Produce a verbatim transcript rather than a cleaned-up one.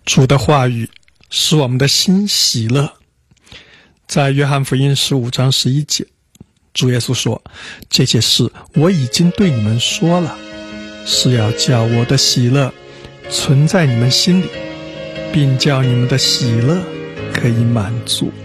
主的话语使我们的心喜乐。在约翰福音十五章十一节，主耶稣说，这些事我已经对你们说了，是要叫我的喜乐存在你们心里，并叫你们的喜乐可以满足。